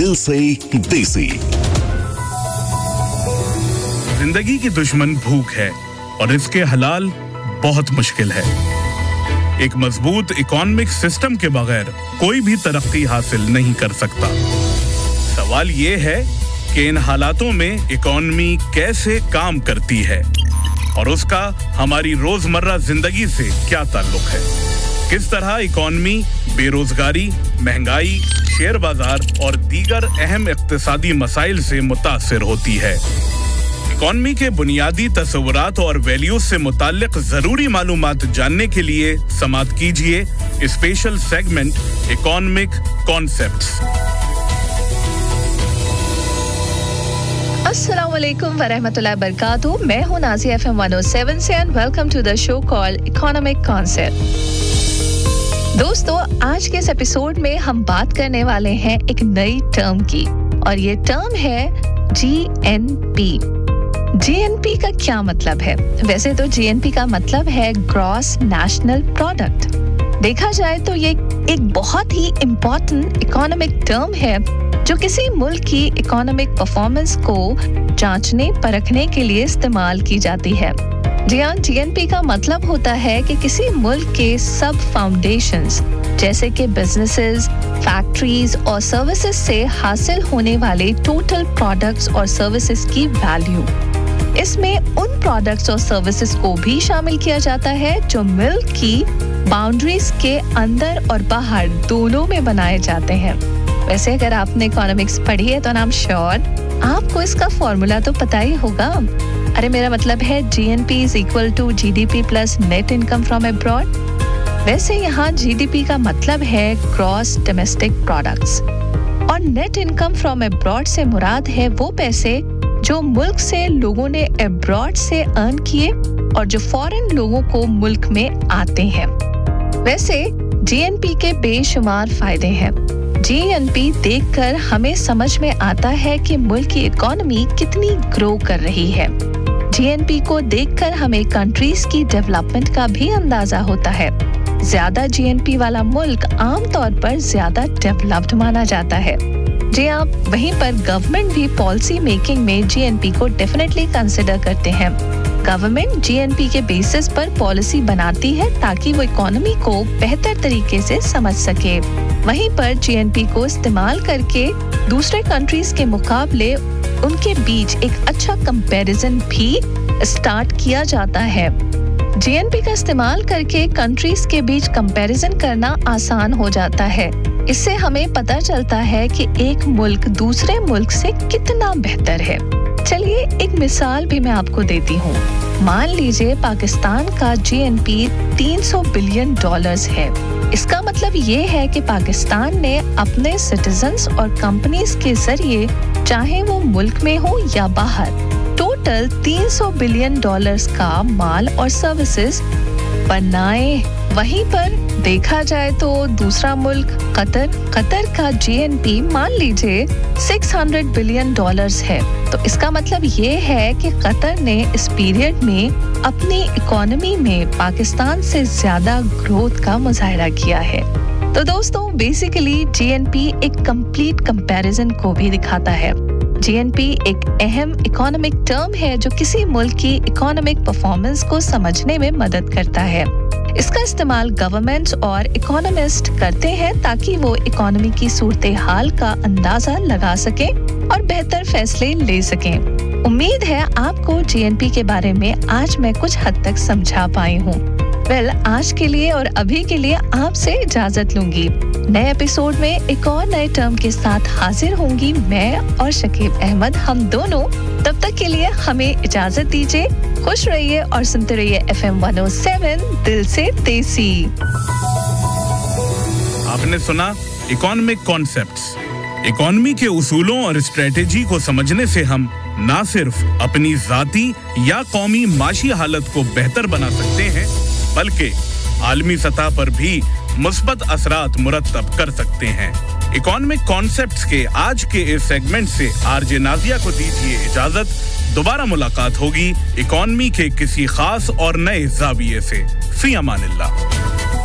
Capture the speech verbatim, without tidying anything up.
दिल से देसी। जिंदगी की दुश्मन भूख है और इसके हलाल बहुत मुश्किल है। एक मजबूत इकोनॉमिक सिस्टम के बगैर कोई भी तरक्की हासिल नहीं कर सकता। सवाल ये है कि इन हालातों में इकोनॉमी कैसे काम करती है और उसका हमारी रोजमर्रा जिंदगी से क्या ताल्लुक है। किस तरह इकोनॉमी बेरोजगारी, महंगाई, शेयर बाजार और दीगर अहम इक्तिसादी मसाइल से मुतासिर होती है। इकोनॉमी के बुनियादी तस्वुरात और वैल्यूज से मुताल्लिक जरूरी मालूमात जानने के लिए समाअत कीजिए स्पेशल सेगमेंट इकोनॉमिक कॉन्सेप्ट्स। अस्सलाम वालेकुम वरहमतुल्लाहि वबरकातुहू। मैं हूं Nazia F M one O seven से and welcome to the show called economic concept. दोस्तों, आज के इस एपिसोड में हम बात करने वाले हैं एक नई टर्म की और ये टर्म है G N P. G N P का क्या मतलब है? वैसे तो जी एन पी का मतलब है ग्रॉस नेशनल प्रोडक्ट। देखा जाए तो ये एक बहुत ही इम्पोर्टेंट इकोनॉमिक टर्म है जो किसी मुल्क की इकोनॉमिक परफॉर्मेंस को जांचने परखने के लिए इस्तेमाल की जाती है। जी हाँ, जी एन पी का मतलब होता है कि किसी मुल्क के सब फाउंडेशंस जैसे कि बिजनेसेस, फैक्ट्रीज और सर्विसेज से हासिल होने वाले टोटल प्रोडक्ट्स और सर्विसेज की वैल्यू। इसमें उन प्रोडक्ट्स और सर्विसेज को भी शामिल किया जाता है जो मुल्क की बाउंड्रीज के अंदर और बाहर दोनों में बनाए जाते हैं। वैसे अगर आपने इकोनॉमिक्स पढ़ी है तो आई एम श्योर आपको इसका फॉर्मूला तो पता ही होगा। अरे मेरा मतलब है G N P is equal to G D P plus net income from abroad. वैसे यहाँ जी डी पी का मतलब है ग्रॉस डोमेस्टिक प्रोडक्ट्स और नेट इनकम फ्रॉम अब्रॉड से मुराद है वो पैसे जो मुल्क से लोगों ने अब्रॉड से अर्न किए और जो फॉरेन लोगों को मुल्क में आते हैं। वैसे जी एन पी के बेशुमार फायदे हैं। जी एन पी देखकर हमें समझ में आता है कि मुल्क की इकोनॉमी कितनी ग्रो कर रही है। जी एन पी को देखकर हमें कंट्रीज की डेवलपमेंट का भी अंदाजा होता है। ज्यादा जी एन पी वाला मुल्क आमतौर पर ज्यादा डेवलप्ड माना जाता है। जी हाँ, वहीं पर गवर्नमेंट भी पॉलिसी मेकिंग में जी एन पी को डेफिनेटली कंसिडर करते हैं। गवर्नमेंट जी एन पी के बेसिस पर पॉलिसी बनाती है ताकि वो इकोनॉमी को बेहतर तरीके से समझ सके। वहीं पर जी एन पी को इस्तेमाल करके दूसरे कंट्रीज के मुकाबले उनके बीच एक अच्छा कंपैरिजन भी स्टार्ट किया जाता है। जी एन पी का इस्तेमाल करके कंट्रीज के बीच कंपैरिजन करना आसान हो जाता है। इससे हमें पता चलता है कि एक मुल्क दूसरे मुल्क से कितना बेहतर है। चलिए एक मिसाल भी मैं आपको देती हूँ। मान लीजिए पाकिस्तान का जी एन पी तीन सौ बिलियन डॉलर्स है। इसका मतलब ये है कि पाकिस्तान ने अपने सिटीजन्स और कंपनीज के जरिए, चाहे वो मुल्क में हो या बाहर, टोटल तीन सौ बिलियन डॉलर्स का माल और सर्विसेज बनाए। वहीं पर देखा जाए तो दूसरा मुल्क कतर कतर का जी एन पी मान लीजिए छह सौ बिलियन डॉलर्स है। तो इसका मतलब ये है कि कतर ने इस पीरियड में अपनी इकोनॉमी में पाकिस्तान से ज्यादा ग्रोथ का मुजाहिरा किया है। तो दोस्तों, बेसिकली जी एन पी एक कंप्लीट कंपैरिजन को भी दिखाता है। जी एन पी एक अहम इकोनॉमिक टर्म है जो किसी मुल्क की इकोनॉमिक परफॉर्मेंस को समझने में मदद करता है। इसका इस्तेमाल गवर्नमेंट्स और इकोनॉमिस्ट करते हैं ताकि वो इकोनॉमी की सूरत हाल का अंदाजा लगा सकें और बेहतर फैसले ले सकें। उम्मीद है आपको जी एन पी के बारे में आज मैं कुछ हद तक समझा पाई हूँ। वेल, आज के लिए और अभी के लिए आपसे इजाजत लूंगी। नए एपिसोड में एक और नए टर्म के साथ हाजिर होंगी मैं और शकीब अहमद, हम दोनों। तब तक के लिए हमें इजाजत दीजिए। खुश रहिए और सुनते रहिए F M one O seven दिल से देसी। आपने सुना इकोनॉमिक कॉन्सेप्ट्स। इकोनॉमी के उसूलों और स्ट्रेटेजी को समझने से हम ना सिर्फ अपनी जाती या कौमी माशी हालत को बेहतर बना सकते हैं, बल्कि आलमी सतह पर भी मुस्बत असरात मुरत्तब कर सकते हैं। इकोनॉमिक कॉन्सेप्ट्स के आज के इस सेगमेंट से आरजे नाज़िया को दीजिए इजाजत। दोबारा मुलाकात होगी इकोनॉमी के किसी खास और नए ज़ाविये से। फी अमानिल्लाह।